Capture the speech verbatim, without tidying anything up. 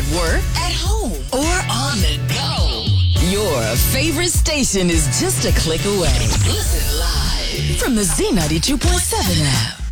at work, at home, or on the go. Your favorite station is just a click away. Listen live from the Z ninety-two point seven app.